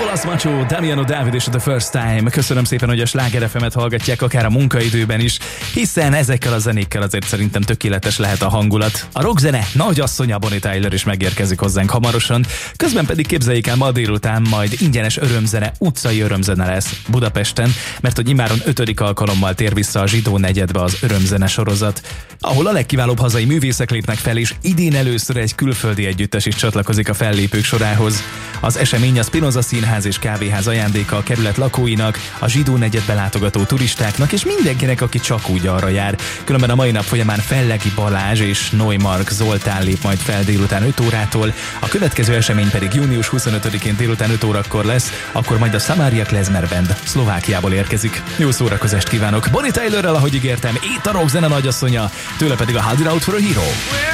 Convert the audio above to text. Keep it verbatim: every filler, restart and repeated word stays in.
Olasz Macsó, Damiano David és The First Time. Köszönöm szépen, hogy a Sláger ef emet hallgatják akár a munkaidőben is, hiszen ezekkel a zenékkel azért szerintem tökéletes lehet a hangulat. A rockzene nagyasszonya Bonnie Tyler is megérkezik hozzánk hamarosan, közben pedig képzeljék el, ma délután majd ingyenes örömzene, utcai örömzene lesz Budapesten, mert hogy immáron ötödik alkalommal tér vissza a Zsidó negyedbe az örömzene sorozat, ahol a legkiválóbb hazai művészek lépnek fel, és idén először egy külföldi együttes is csatlakozik a fellépők sorához. Az esemény a Spinoza Színház és Kávéház ajándéka a kerület lakóinak, a Zsidó negyedbe látogató turistáknak és mindenkinek, aki csak úgy arra jár. Különben a mai nap folyamán Fellegi Balázs és Neumark Zoltán lép majd fel délután öt órától, a következő esemény pedig június huszonötödikén délután öt órakor lesz, akkor majd a Samaria Klezmer Band Szlovákiából érkezik. Jó szórakozást kívánok! Bonnie Tylerrel, ahogy ígértem, itt a rockzene nagyasszonya, tőle pedig a Hold It Out for a Hero.